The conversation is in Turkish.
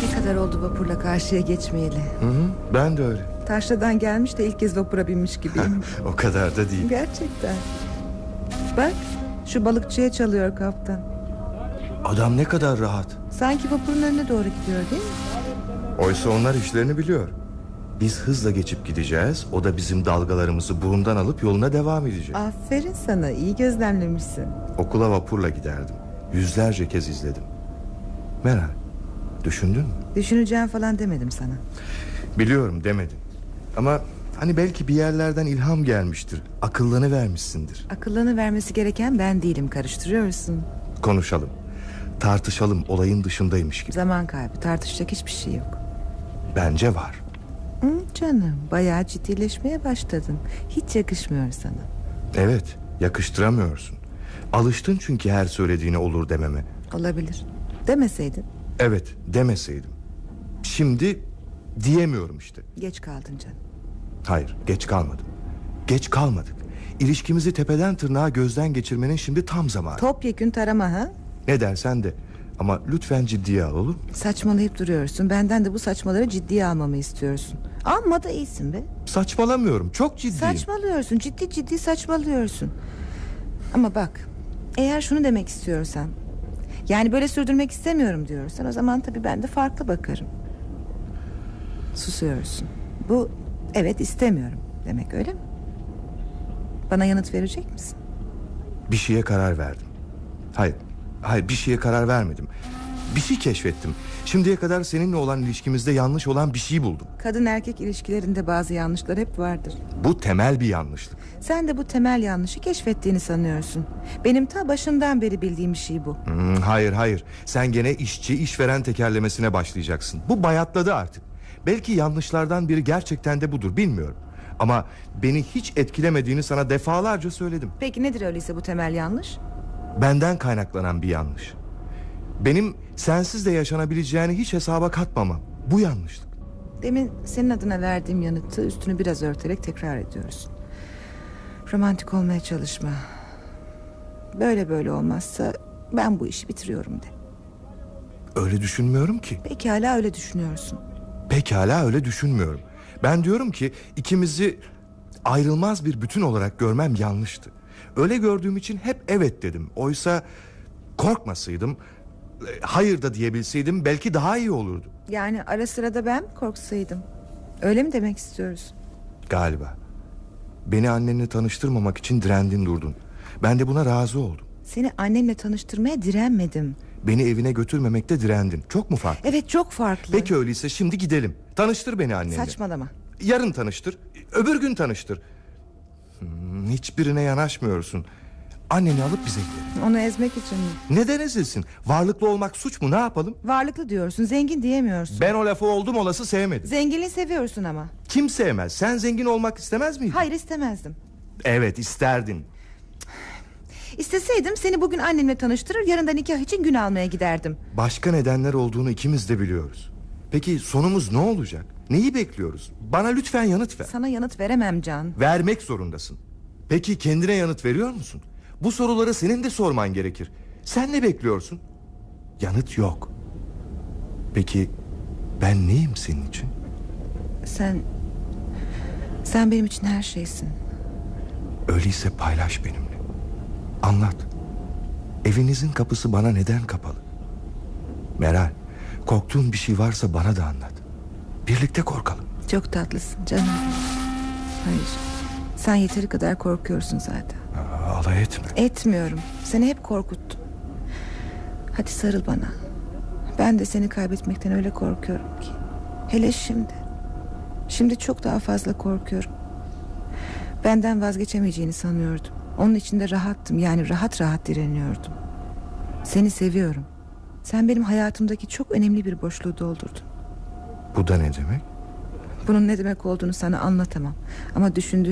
Ne kadar oldu vapurla karşıya geçmeyeli? Ben de öyle. Taşra'dan gelmiş de ilk kez vapura binmiş gibiyim. O kadar da değil. Gerçekten. Bak, şu balıkçıya çalıyor kaptan. Adam ne kadar rahat. Sanki vapurun önüne doğru gidiyor değil mi? Oysa onlar işlerini biliyor. Biz hızla geçip gideceğiz. O da bizim dalgalarımızı burundan alıp yoluna devam edecek. Aferin sana, iyi gözlemlemişsin. Okula vapurla giderdim. Yüzlerce kez izledim. Meral, düşündün mü? Düşüneceğim falan demedim sana. Biliyorum demedin. Ama hani belki bir yerlerden ilham gelmiştir. Akıllanıvermişsindir. Akıllanıvermesi gereken ben değilim, karıştırıyorsun. Konuşalım. Tartışalım, olayın dışındaymış gibi. Zaman kaybı, tartışacak hiçbir şey yok. Bence var. Canım, bayağı ciddileşmeye başladın. Hiç yakışmıyor sana. Evet, yakıştıramıyorsun. Alıştın çünkü her söylediğine olur dememe. Olabilir. Demeseydin. Evet, demeseydim. Şimdi diyemiyorum işte. Geç kaldın canım. Hayır, geç kalmadım. Geç kalmadık. İlişkimizi tepeden tırnağa gözden geçirmenin şimdi tam zamanı. Topyekün tarama ha? Ne dersen de. Ama lütfen ciddiye al, olur mu? Saçmalayıp duruyorsun. Benden de bu saçmaları ciddiye almamı istiyorsun. Amma da iyisin be. Saçmalamıyorum, çok ciddiyim. Saçmalıyorsun, ciddi ciddi saçmalıyorsun. Ama bak, eğer şunu demek istiyorsan, yani böyle sürdürmek istemiyorum diyorsan, o zaman tabii ben de farklı bakarım. Susuyorsun. Bu evet istemiyorum demek, öyle mi? Bana yanıt verecek misin? Bir şeye karar verdim. Hayır, bir şeye karar vermedim. Bir şey keşfettim. Şimdiye kadar seninle olan ilişkimizde yanlış olan bir şey buldum. Kadın erkek ilişkilerinde bazı yanlışlar hep vardır. Bu temel bir yanlışlık. Sen de bu temel yanlışı keşfettiğini sanıyorsun. Benim ta başından beri bildiğim bir şey bu. Hayır. Sen gene işçi işveren tekerlemesine başlayacaksın. Bu bayatladı artık. Belki yanlışlardan biri gerçekten de budur, bilmiyorum. Ama beni hiç etkilemediğini sana defalarca söyledim. Peki nedir öyleyse bu temel yanlış? Benden kaynaklanan bir yanlış. Benim sensiz de yaşanabileceğini hiç hesaba katmamam. Bu yanlışlık. Demin senin adına verdiğim yanıtı üstünü biraz örterek tekrar ediyoruz. Romantik olmaya çalışma. Böyle olmazsa ben bu işi bitiriyorum de. Öyle düşünmüyorum ki. Pekala öyle düşünüyorsun. Pekala öyle düşünmüyorum. Ben diyorum ki ikimizi ayrılmaz bir bütün olarak görmem yanlıştı. Öyle gördüğüm için hep evet dedim. Oysa korkmasaydım, hayır da diyebilseydim belki daha iyi olurdu. Yani ara sıra da ben mi korksaydım? Öyle mi demek istiyoruz? Galiba. Beni annenle tanıştırmamak için direndin durdun. Ben de buna razı oldum. Seni annemle tanıştırmaya direnmedim. Beni evine götürmemekte direndin. Çok mu farklı? Evet, çok farklı. Peki öyleyse şimdi gidelim. Tanıştır beni annenle. Saçmalama. Yarın tanıştır, öbür gün tanıştır. Hiçbirine yanaşmıyorsun. Anneni alıp bize gidelim. Onu ezmek için mi? Neden ezilsin? Varlıklı olmak suç mu, ne yapalım? Varlıklı diyorsun, zengin diyemiyorsun. Ben o lafı oldum olası sevmedim. Zenginliği seviyorsun ama. Kim sevmez? Sen zengin olmak istemez miydin? Hayır, istemezdim. Evet, isterdin. İsteseydim seni bugün annemle tanıştırır, yarın da nikah için gün almaya giderdim. Başka nedenler olduğunu ikimiz de biliyoruz. Peki sonumuz ne olacak? Neyi bekliyoruz? Bana lütfen yanıt ver. Sana yanıt veremem Can. Vermek zorundasın. Peki kendine yanıt veriyor musun? Bu soruları senin de sorman gerekir. Sen ne bekliyorsun? Yanıt yok. Peki ben neyim senin için? Sen benim için her şeysin. Öyleyse paylaş benimle. Anlat. Evinizin kapısı bana neden kapalı? Meral, korktuğun bir şey varsa bana da anlat. Birlikte korkalım. Çok tatlısın canım. Hayır, sen yeteri kadar korkuyorsun zaten. Alay etme. Etmiyorum, seni hep korkuttum. Hadi sarıl bana. Ben de seni kaybetmekten öyle korkuyorum ki. Hele şimdi. Şimdi çok daha fazla korkuyorum. Benden vazgeçemeyeceğini sanıyordum. Onun için de rahattım, yani rahat rahat direniyordum. Seni seviyorum. Sen benim hayatımdaki çok önemli bir boşluğu doldurdun. Bu da ne demek? Bunun ne demek olduğunu sana anlatamam. Ama düşündüğün